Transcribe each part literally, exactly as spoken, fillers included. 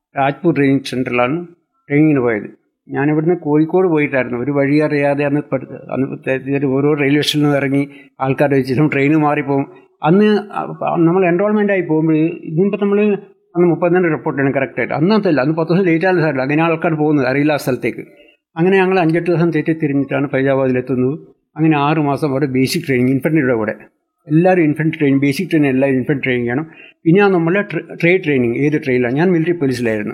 Rajpur training സെൻറ്ററിലാണ് ട്രെയിനിങ്ങിന് പോയത്. ഞാനിവിടുന്ന് കോഴിക്കോട് പോയിട്ടായിരുന്നു. ഒരു വഴി അറിയാതെ അന്ന് അന്ന് ഓരോ റെയിൽവേ സ്റ്റേഷനിൽ ഇറങ്ങി ആൾക്കാർ വെച്ചിട്ടും ട്രെയിൻ മാറിപ്പോകും. അന്ന് നമ്മൾ എൻറോൾമെൻ്റ് ആയി പോകുമ്പോൾ ഇതിപ്പോൾ നമ്മൾ അന്ന് മുപ്പത്തിരണ്ട് റിപ്പോർട്ട് ചെയ്യണം കറക്റ്റായിട്ട്. അന്നത്തല്ല, അന്ന് പത്ത് ദിവസം ലേറ്റ് ആകുന്ന സാറില്ല. അങ്ങനെ ആൾക്കാർ പോകുന്നത് അറിയില്ല ആ സ്ഥലത്തേക്ക്. അങ്ങനെ ഞങ്ങൾ അഞ്ചെട്ട് ദിവസം തെറ്റി തിരിഞ്ഞിട്ടാണ് ഫൈസാബാദിലെത്തുന്നത്. അങ്ങനെ ആറ് മാസം അവിടെ ബേസിക് ട്രെയിനിങ് ഇൻഫൻട്രിയുടെ കൂടെ എല്ലാവരും ഇൻഫൻട്രി ട്രെയിനിങ്, ബേസിക് ട്രെയിനിങ് എല്ലാവരും ഇൻഫൻട്രി ട്രെയിനിങ് ചെയ്യണം. പിന്നെ ആ നമ്മളെ ട്രേഡ് ട്രെയിനിങ് ഏത് ട്രെയിനിലാണ്, ഞാൻ മിലിറ്ററി പോലീസിലായിരുന്നു.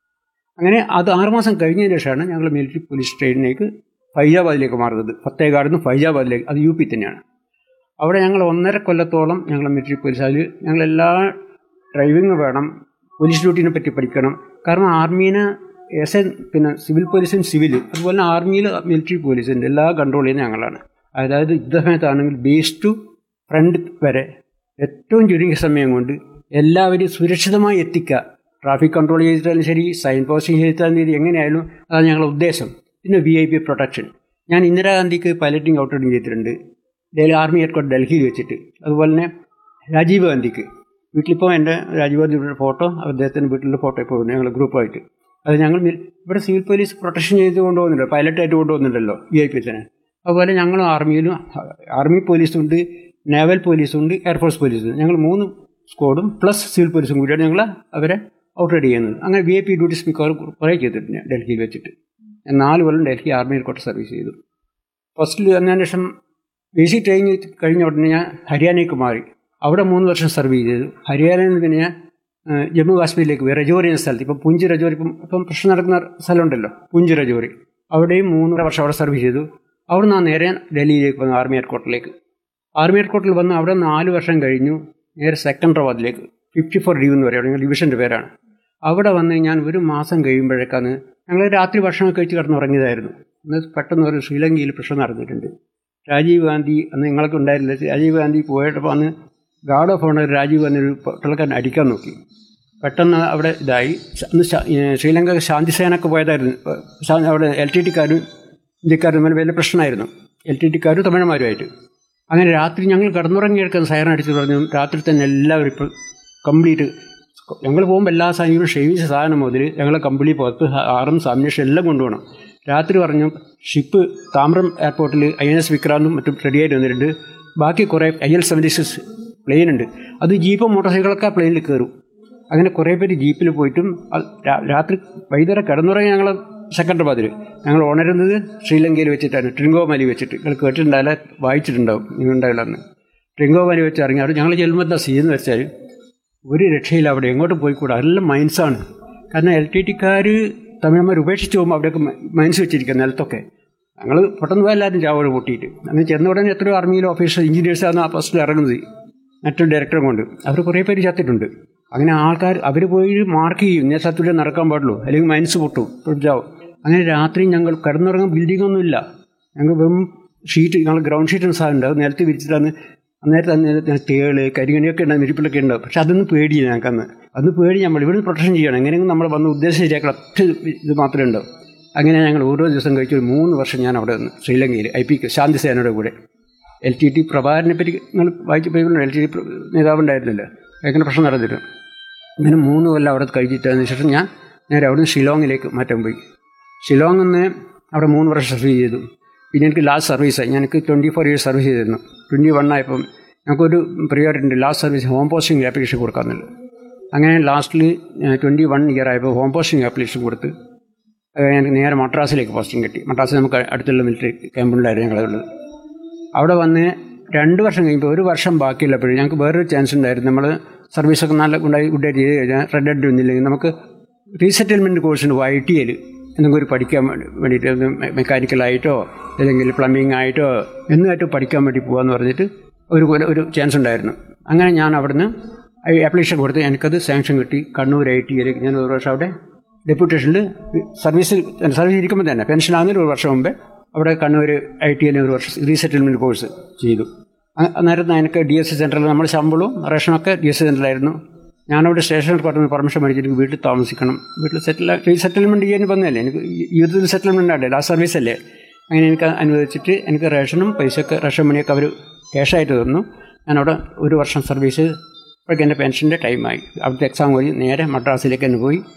അങ്ങനെ അത് ആറുമാസം കഴിഞ്ഞതിന് ശേഷമാണ് ഞങ്ങൾ മിലിറ്ററി പോലീസ് ട്രെയിനിലേക്ക് ഫൈസാബാദിലേക്ക് മാറുന്നത്. ഫത്തേഗാഡിൽ നിന്ന് ഫൈസാബാദിലേക്ക്, അത് യു പി തന്നെയാണ്. അവിടെ ഞങ്ങൾ ഒന്നര കൊല്ലത്തോളം ഞങ്ങൾ മിലിറ്ററി പോലീസ്, അതിൽ ഞങ്ങളെല്ലാ ഡ്രൈവിങ് വേണം, പോലീസ് ഡ്യൂട്ടീനെ പറ്റി പഠിക്കണം. കാരണം ആർമീനെ എസ് എ പിന്നെ സിവിൽ പോലീസും സിവിലും അതുപോലെ തന്നെ ആർമിയിൽ മിലിറ്ററി പോലീസിൻ്റെ എല്ലാ കൺട്രോൾ ചെയ്യുന്നത് ഞങ്ങളാണ്. അതായത് യുദ്ധസമയത്താണെങ്കിൽ ബേസ് ടു ഫ്രണ്ട് വരെ ഏറ്റവും ചുരുങ്ങിയ സമയം കൊണ്ട് എല്ലാവരും സുരക്ഷിതമായി എത്തിക്കുക. ട്രാഫിക് കൺട്രോൾ ചെയ്തിട്ടാലും ശരി, സൈൻ പോസ്റ്റിംഗ് ചെയ്തിട്ടാലും ശരി, എങ്ങനെയായാലും അതാണ് ഞങ്ങളുടെ ഉദ്ദേശം. പിന്നെ വി ഐ പി പ്രൊട്ടക്ഷൻ. ഞാൻ ഇന്ദിരാഗാന്ധിക്ക് പൈലറ്റിംഗ് ഔട്ട്റൈഡിങ് ചെയ്തിട്ടുണ്ട് ഡൽഹി ആർമി ഹെഡ്ക്വാർട്ടർ ഡൽഹിയിൽ വെച്ചിട്ട്. അതുപോലെ തന്നെ രാജീവ് ഗാന്ധിക്ക് വീട്ടിലിപ്പോൾ എൻ്റെ രാജീവ് ഗാന്ധിയുടെ ഫോട്ടോ, അദ്ദേഹത്തിൻ്റെ വീട്ടിലെ ഫോട്ടോ ഇപ്പോൾ ഉണ്ട് ഞങ്ങൾ ഗ്രൂപ്പായിട്ട്. അത് ഞങ്ങൾ ഇവിടെ സിവിൽ പോലീസ് പ്രൊട്ടക്ഷൻ ചെയ്ത് കൊണ്ടുപോകുന്നുണ്ടല്ലോ, പൈലറ്റായിട്ട് കൊണ്ടുപോകുന്നുണ്ടല്ലോ വി ഐ പി തന്നെ. അതുപോലെ ഞങ്ങൾ ആർമിയിലും ആർമി പോലീസുണ്ട്, നേവൽ പോലീസുണ്ട്, എയർഫോഴ്സ് പോലീസുണ്ട്. ഞങ്ങൾ മൂന്ന് സ്ക്വാഡും പ്ലസ് സിവിൽ പോലീസും കൂടിയാണ് ഞങ്ങൾ അവരെ ഔട്ട്റൈഡ് ചെയ്യുന്നത്. അങ്ങനെ വി ഐ പി ഡ്യൂട്ടീസ് മിക്കവാറും കുറേ ചെയ്തിട്ടുണ്ട് ഡൽഹിയിൽ വെച്ചിട്ട്. ഞാൻ നാല് കൊല്ലം ഡൽഹി ആർമി ഹെഡ്ക്വാർട്ടർ സർവീസ് ചെയ്തു. ഫസ്റ്റിൽ വന്നതിന് ശേഷം ബേസിക് ട്രെയിനിങ് കഴിഞ്ഞ ഉടനെ ഞാൻ ഹരിയാനയ്ക്ക് മാറി. അവിടെ മൂന്ന് വർഷം സർവീസ് ചെയ്തു. ഹരിയാനയിൽ നിന്ന് പിന്നെ ഞാൻ ജമ്മു കാശ്മീരിലേക്ക് പോയി, രജോറി എന്ന സ്ഥലത്ത്. ഇപ്പം പൂഞ്ച് രജോറി, ഇപ്പം ഇപ്പം പ്രശ്നം നടക്കുന്ന സ്ഥലമുണ്ടല്ലോ പൂഞ്ച് രജോറി, അവിടെയും മൂന്നര വർഷം അവിടെ സർവീസ് ചെയ്തു. അവിടെ നിന്ന് നേരെ ഡൽഹിയിലേക്ക് വന്നു, ആർമി ഹെഡ്ക്വാർട്ടറിലേക്ക്. ആർമി ഹെഡ്ക്വാർട്ടറിൽ വന്ന് അവിടെ നാല് വർഷം കഴിഞ്ഞു നേരെ സെക്കൻഡറാബാദിലേക്ക്, ഫിഫ്റ്റി ഫോർ ഡ്യൂ എന്ന് പറയുന്നത് ഡിവിഷൻ്റെ പേരാണ്. അവിടെ വന്ന് ഞാൻ ഒരു മാസം കഴിയുമ്പോഴേക്കാണ് ഞങ്ങൾ രാത്രി ഭക്ഷണം കഴിച്ച് കിടന്നുറങ്ങിയതായിരുന്നു. അന്ന് പെട്ടെന്ന് ഒരു ശ്രീലങ്കയിൽ പ്രശ്നം നടന്നിട്ടുണ്ട്. രാജീവ് ഗാന്ധി അന്ന് നിങ്ങൾക്ക് ഉണ്ടായിരുന്നില്ല. രാജീവ് ഗാന്ധി പോയപ്പോൾ അന്ന് guard of owner Rajeev Gandhi ഒരു പട്ടാളക്കാരൻ അടിക്കാൻ നോക്കി. പെട്ടെന്ന് അവിടെ ഇതായി. അന്ന് ശ്രീലങ്ക ശാന്തിസേനൊക്കെ പോയതായിരുന്നു. അവിടെ എൽ ടി ടിക്കാരും ഇന്ത്യക്കാരും തമ്മിൽ വലിയ പ്രശ്നമായിരുന്നു, എൽ ടി ടിക്കാരും തമിഴന്മാരുമായിട്ട്. അങ്ങനെ രാത്രി ഞങ്ങൾ കിടന്നുറങ്ങിയെടുക്കുന്ന സൈറൻ അടിച്ചു പറഞ്ഞു. രാത്രി തന്നെ എല്ലാവരും ഇപ്പോൾ കംപ്ലീറ്റ് ഞങ്ങൾ പോകുമ്പോൾ എല്ലാ സാധനങ്ങളും ഷെയ്വിച്ച സാധനം മുതൽ ഞങ്ങളെ കമ്പിളി പുറത്ത് ആറും സാമിനേഷൻ എല്ലാം കൊണ്ടുപോകണം. രാത്രി പറഞ്ഞു ഷിപ്പ് താമ്രം എയർപോർട്ടിൽ ഐ എൻ എസ് വിക്രാന്തും മറ്റും റെഡിയായിട്ട് വന്നിട്ടുണ്ട്. ബാക്കി കുറേ I L seventy six plain ഉണ്ട്. അത് ജീപ്പും മോട്ടോർ സൈക്കിളൊക്കെ ആ പ്ലെയിനിൽ കയറും. അങ്ങനെ കുറേ പേര് ജീപ്പിൽ പോയിട്ടും രാത്രി വൈകുന്നേരം കിടന്നുറങ്ങി ഞങ്ങൾ സെക്കൻഡറാബാദിൽ. ഞങ്ങൾ ഉണരുന്നത് ശ്രീലങ്കയിൽ വെച്ചിട്ടാണ്, ട്രിങ്കോമാലി വെച്ചിട്ട്. നിങ്ങൾ കേട്ടിട്ടുണ്ടാവില്ല, വായിച്ചിട്ടുണ്ടാവും, നിങ്ങളുണ്ടാവില്ല. അന്ന് ട്രിങ്കോമാലി വെച്ച് ഇറങ്ങി അവിടെ ഞങ്ങൾ ചെല്ലുമ്പോൾ എന്താ സീന്ന് വെച്ചാൽ ഒരു രക്ഷയില്ല, അവിടെ എങ്ങോട്ടും പോയിക്കൂടാ, എല്ലാം മൈൻസാണ്. കാരണം എൽ ടി ടിക്കാർ തമിഴന്മാർ ഉപേക്ഷിച്ച് പോകുമ്പോൾ അവിടെയൊക്കെ മൈൻസ് വെച്ചിരിക്കുക നിലത്തൊക്കെ. ഞങ്ങൾ പെട്ടെന്ന് പോയി എല്ലാവരും ചാവോട് പൊട്ടിയിട്ട്. അങ്ങനെ ചെന്ന ഉടനെ എത്രയോ ആർമിയിലെ ഓഫീസർ എഞ്ചിനീയേഴ്സാണ് ആ ഫസ്റ്റിൽ ഇറങ്ങുന്നത്, മറ്റൊരു ഡയറക്ടറും കൊണ്ട്. അവർ കുറേ പേര് ചത്തിട്ടുണ്ട്. അങ്ങനെ ആൾക്കാർ അവർ പോയി മാർക്ക് ചെയ്യും, ഇന്ന സ്ഥലത്തൂടെ നടക്കാൻ പാടുള്ളൂ, അല്ലെങ്കിൽ മൈൻസ് പൊട്ടും, പൊട്ടിച്ചാവും. അങ്ങനെ രാത്രി ഞങ്ങൾ കിടന്നുറങ്ങാൻ ബിൽഡിങ്ങൊന്നുമില്ല, ഞങ്ങൾ വെറും ഷീറ്റ്, ഞങ്ങൾ ഗ്രൗണ്ട് ഷീറ്റ് സാധനമുണ്ട്, അത് നിലത്ത് വിരിച്ചിട്ടാണ്. അന്നേരത്തെ അന്നേരത്തെ തേള് കരികണിയൊക്കെ ഉണ്ടാകും, നിരിപ്പിലൊക്കെ ഉണ്ടാവും. പക്ഷെ അതൊന്നും പേടിയില്ല ഞങ്ങൾക്കന്ന്. അന്ന് പേടി നമ്മൾ ഇവിടുന്ന് പ്രൊട്ടക്ഷൻ ചെയ്യണം, എങ്ങനെയെങ്കിലും നമ്മൾ വന്ന് ഉദ്ദേശം ശരിയാക്കണം, ഒറ്റ ഇത് മാത്രമേ ഉണ്ടാവും. അങ്ങനെ ഞങ്ങൾ ഓരോ ദിവസം കഴിച്ച് ഒരു മൂന്ന് വർഷം ഞാൻ അവിടെ നിന്ന് ശ്രീലങ്കയിൽ ഐ പി ശാന്തിസേനയുടെ കൂടെ. എൽ ടി ടി പ്രഭാകരനെ പറ്റി നിങ്ങൾ വായിച്ചപ്പോൾ എൽ ടി ടി നേതാവുണ്ടായിരുന്നില്ല, ഭയങ്കര പ്രശ്നം നടന്നിട്ട്. അങ്ങനെ മൂന്ന് കൊല്ലം അവിടെ കഴിച്ചിട്ടതിന് ശേഷം ഞാൻ നേരെ അവിടെ നിന്ന് ഷിലോങ്ങിലേക്ക് മാറ്റാൻ പോയി. ഷിലോങ്ങിൽ നിന്ന് അവിടെ മൂന്ന് വർഷം സർവീസ് ചെയ്തു. പിന്നെ എനിക്ക് ലാസ്റ്റ് സർവീസായി, ഞാൻ എനിക്ക് ട്വൻറ്റി ഫോർ ഇയേഴ്സ് സർവീസ് ചെയ്തിരുന്നു. ട്വൻറ്റി വൺ ആയപ്പം ഞങ്ങൾക്കൊരു പ്രിയോറിറ്റി ഉണ്ട്, last service home posting application കൊടുക്കാമെന്നുള്ളത്. അങ്ങനെ ലാസ്റ്റിൽ ട്വൻറ്റി വൺ ഇയർ ആയപ്പോൾ ഹോം പോസ്റ്റിംഗ് ആപ്ലിക്കേഷൻ കൊടുത്ത് എനിക്ക് നേരെ മദ്രാസിലേക്ക് പോസ്റ്റിംഗ് കിട്ടി. മദ്രാസിൽ നമുക്ക് അടുത്തുള്ള മിലിറ്ററി ക്യാമ്പുകളിലായിരുന്നു ഞങ്ങളുള്ളത്. അവിടെ വന്ന് രണ്ട് വർഷം കഴിയുമ്പോൾ ഒരു വർഷം ബാക്കിയുള്ളപ്പോഴും ഞങ്ങൾക്ക് വേറൊരു ചാൻസ് ഉണ്ടായിരുന്നു. നമ്മൾ സർവീസൊക്കെ നല്ല ഉണ്ടായി ഗുഡായിട്ട് ചെയ്ത് കഴിഞ്ഞാൽ റെഡ് അഡ് ഒന്നില്ലെങ്കിൽ നമുക്ക് റീസെറ്റിൽമെൻറ്റ് കോഴ്സുണ്ട് ഐ ടി ഐയിൽ എന്തെങ്കിലും ഒരു പഠിക്കാൻ വേണ്ടിയിട്ട്, മെക്കാനിക്കലായിട്ടോ അല്ലെങ്കിൽ പ്ലംബിംഗ് ആയിട്ടോ എന്നുമായിട്ട് പഠിക്കാൻ വേണ്ടി പോകാമെന്ന് പറഞ്ഞിട്ട് ഒരു ഒരു ചാൻസ് ഉണ്ടായിരുന്നു. അങ്ങനെ ഞാൻ അവിടുന്ന് ആപ്ലിക്കേഷൻ കൊടുത്ത് എനിക്കത് സാങ്ഷൻ കിട്ടി. കണ്ണൂർ ഐ ടി ഐയിൽ ഞാൻ ഒരു വർഷം അവിടെ ഡെപ്യൂട്ടേഷനിൽ സർവീസിൽ സർവീസ് ഇരിക്കുമ്പോൾ തന്നെ പെൻഷൻ ആകുന്നതിന് ഒരു വർഷം മുമ്പേ അവിടെ കണ്ണൂർ ഐ ടി ഐയിൽ ഒരു വർഷം റീസെറ്റിൽമെൻറ്റ് കോഴ്സ് ചെയ്തു. അന്നേരം എനിക്ക് ഡി എസ് സി സെൻറ്ററിൽ നമ്മൾ ശമ്പളവും റേഷനൊക്കെ ഡി എസ് സി സെൻറ്ററിലായിരുന്നു. ഞാനവിടെ സ്റ്റേഷനിൽ പറഞ്ഞ് പെർമിഷൻ മേടിച്ചിട്ട് വീട്ടിൽ താമസിക്കണം, വീട്ടിൽ സെറ്റിൽ റീസെറ്റിൽമെൻറ്റ് ചെയ്യാൻ വന്നതല്ലേ, എനിക്ക് യൂത്തിൽ സെറ്റിൽമെൻറ്റ് ആണ്ടേ, ലാസ്റ്റ് സർവീസല്ലേ. അങ്ങനെ എനിക്ക് അനുവദിച്ചിട്ട് എനിക്ക് റേഷനും പൈസയൊക്കെ റേഷൻ മണിയൊക്കെ അവർ ക്യാഷായിട്ട് തന്നു. ഞാനവിടെ ഒരു വർഷം സർവീസ്, അപ്പോഴേക്കും എൻ്റെ പെൻഷൻ്റെ ടൈമായി. അവിടുത്തെ എക്സാം കഴിഞ്ഞ് നേരെ മദ്രാസിലേക്ക് തന്നെ പോയി.